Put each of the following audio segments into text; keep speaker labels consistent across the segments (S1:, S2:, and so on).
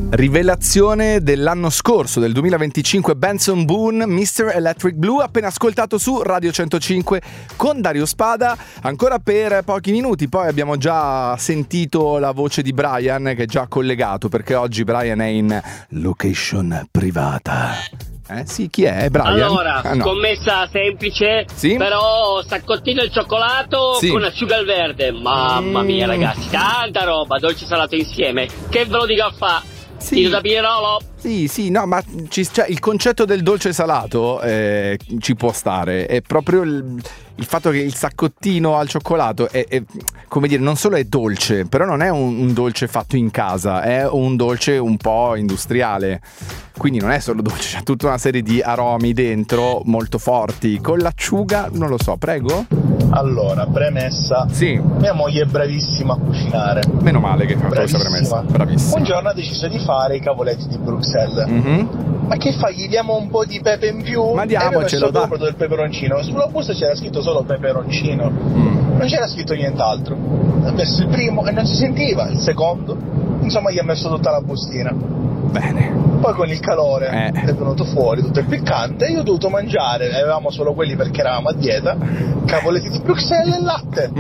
S1: Rivelazione dell'anno scorso, del 2025, Benson Boone, Mr. Electric Blue, appena ascoltato su Radio 105 con Dario Spada, ancora per pochi minuti. Poi abbiamo già sentito la voce di Brian, che è già collegato, perché oggi Brian è in location privata. Sì, chi è? Brian?
S2: Allora, no. Scommessa semplice, sì? Però saccottino al cioccolato, sì, con acciuga al verde. Mamma mia ragazzi, tanta roba, dolce e salato insieme. Che ve lo dico a fa'?
S1: Sì.
S2: Tiro da Pierolo.
S1: Sì, no, ma cioè, il concetto del dolce salato ci può stare. È proprio il fatto che il saccottino al cioccolato è come dire, non solo è dolce, però non è un dolce fatto in casa, è un dolce un po' industriale. Quindi non è solo dolce, c'è tutta una serie di aromi dentro molto forti. Con l'acciuga, non lo so, prego?
S3: Allora, premessa.
S1: Sì.
S3: Mia moglie è bravissima a cucinare.
S1: Meno male che fa questa premessa. Bravissima.
S3: Un giorno ha deciso di fare i cavoletti di Bruxelles. Ma che fa? Gli diamo un po' di pepe in più?
S1: Ma diamocelo,
S3: da. Del peperoncino. Sulla busta c'era scritto solo peperoncino. Non c'era scritto nient'altro. Ha messo il primo e non si sentiva. Il secondo, insomma, gli ha messo tutta la bustina.
S1: Bene.
S3: Poi con il calore è venuto fuori tutto il piccante e io ho dovuto mangiare, avevamo solo quelli perché eravamo a dieta, cavoletti di Bruxelles e latte.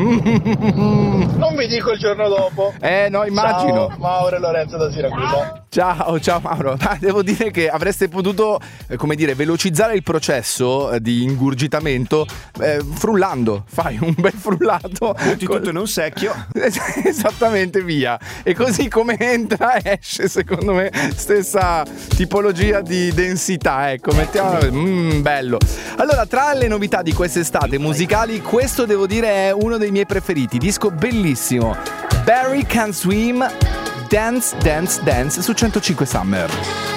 S3: Non vi dico il giorno dopo.
S1: No, immagino.
S3: Ciao, Mauro e Lorenzo da Siracusa.
S1: Ciao Mauro. Devo dire che avreste potuto, come dire, velocizzare il processo di ingurgitamento frullando. Fai un bel frullato.
S4: Metti tutto in un secchio.
S1: Esattamente, via. E così come entra esce, secondo me, stessa tipologia di densità. Ecco, mettiamo bello. Allora, tra le novità di quest'estate musicali, questo devo dire è uno dei miei preferiti. Disco bellissimo. Barry Can Swim, Dance Dance Dance su 105 Summer.